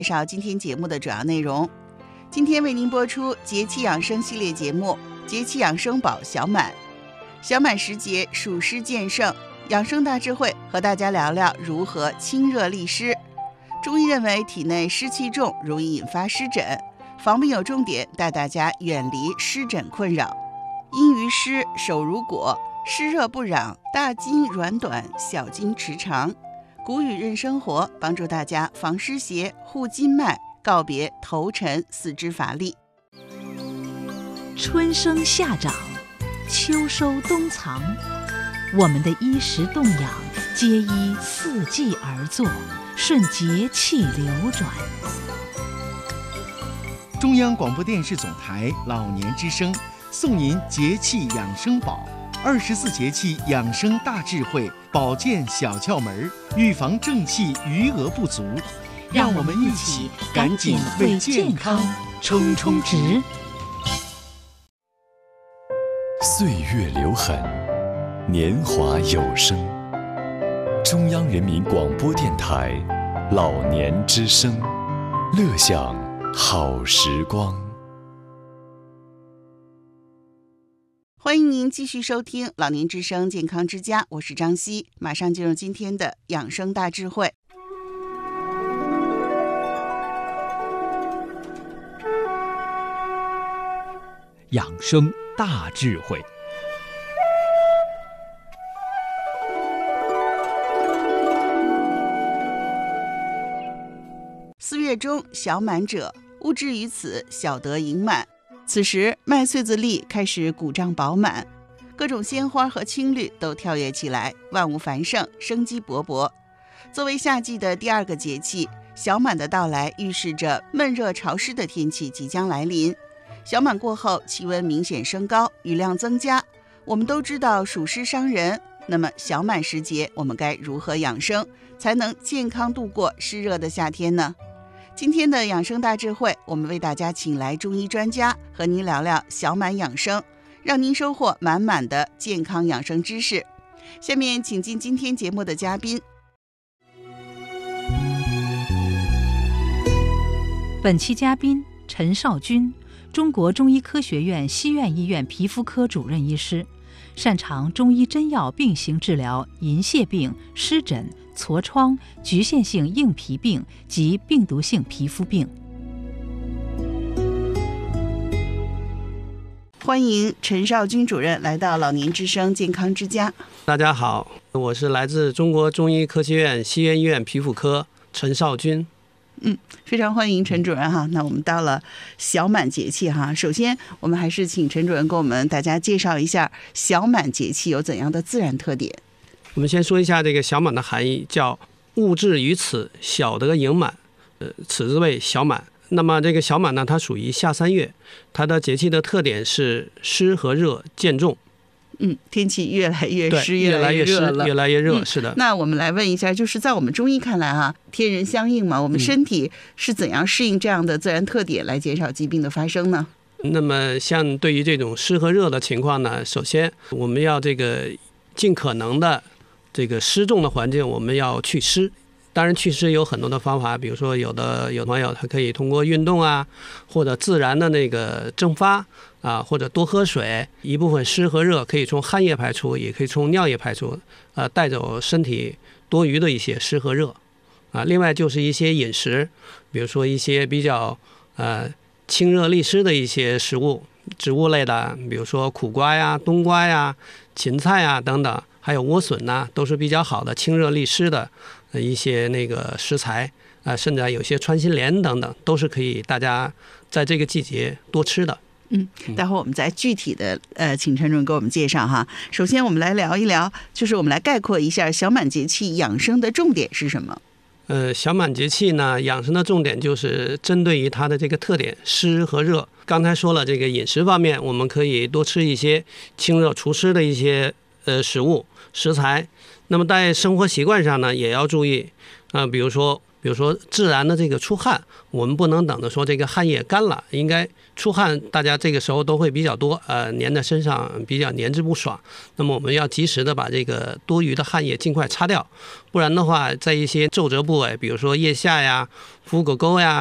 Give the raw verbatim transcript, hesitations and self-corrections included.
介绍今天节目的主要内容。今天为您播出节气养生系列节目《节气养生宝小满》。小满时节，暑湿渐盛，养生大智慧和大家聊聊如何清热利湿。中医认为体内湿气重，容易引发湿疹，防病有重点，带大家远离湿疹困扰。阴于湿，手如裹，湿热不攘，大筋软短，小筋迟长。古语润生活，帮助大家防湿邪、护筋脉，告别头沉、四肢乏力。 春生夏长，秋收冬藏，我们的衣食动养皆依四季而作，顺节气流转。 中央广播电视总台老年之声送您节气养生宝，二十四节气养生大智慧，保健小窍门，预防正气余额不足。让我们一起赶紧为健康冲冲值。 岁月留痕，年华有声。中央人民广播电台老年之声，乐享好时光。 欢迎您继续收听老年之声健康之家，我是张希，马上进入今天的养生大智慧。 养生大智慧。 四月中，小满者，物至于此，小得盈满。此时麦穗子粒开始鼓胀饱满，各种鲜花和青绿都跳跃起来，万物繁盛，生机勃勃。作为夏季的第二个节气，小满的到来预示着闷热潮湿的天气即将来临。小满过后，气温明显升高，雨量增加。我们都知道暑湿伤人，那么小满时节，我们该如何养生，才能健康度过湿热的夏天呢？今天的养生大智慧，我们为大家请来中医专家，和您聊聊小满养生，让您收获满满的健康养生知识。下面请进今天节目的嘉宾。 本期嘉宾陈少军，中国中医科学院西苑医院皮肤科主任医师，擅长中医真药并行治疗银屑病、湿疹、痤疮、局限性硬皮病及病毒性皮肤病。 欢迎陈少军主任来到老年之声健康之家。 大家好，我是来自中国中医科学院西苑医院皮肤科陈少军。 嗯，非常欢迎陈主任哈。那我们到了小满节气哈，首先我们还是请陈主任给我们大家介绍一下小满节气有怎样的自然特点。 我们先说一下这个小满的含义，叫物至于此，小得盈满，呃，此之谓小满。那么这个小满呢，它属于夏三月，它的节气的特点是湿和热渐重。 嗯，天气越来越湿， 越来越热了，越来越热、 嗯、 是的。 那我们来问一下，就是在我们中医看来哈，天人相应嘛，我们身体是怎样适应这样的自然特点，来减少疾病的发生呢？ 那么像对于这种湿和热的情况呢，首先我们要这个尽可能的这个湿重的环境，我们要祛湿。当然祛湿有很多的方法，比如说有的有朋友他可以通过运动啊，或者自然的那个蒸发啊，或者多喝水，一部分湿和热可以从汗液排出，也可以从尿液排出，呃，带走身体多余的一些湿和热啊。另外就是一些饮食，比如说一些比较呃清热利湿的一些食物，植物类的，比如说苦瓜呀、冬瓜呀、芹菜呀等等，还有莴笋呐，都是比较好的清热利湿的一些那个食材啊、呃，甚至还有些穿心莲等等，都是可以大家在这个季节多吃的。 嗯，待会儿我们再具体的呃，请陈主任给我们介绍哈。首先我们来聊一聊，就是我们来概括一下小满节气养生的重点是什么？ 呃，小满节气呢，养生的重点就是针对于它的这个特点湿和热。刚才说了，这个饮食方面，我们可以多吃一些清热除湿的一些呃食物食材。那么在生活习惯上呢，也要注意啊、呃，比如说比如说自然的这个出汗，我们不能等着说这个汗液干了，应该出汗，大家这个时候都会比较多，呃，粘在身上比较粘滞不爽。那么我们要及时的把这个多余的汗液尽快擦掉，不然的话，在一些皱褶部位，比如说腋下呀、腹股沟呀。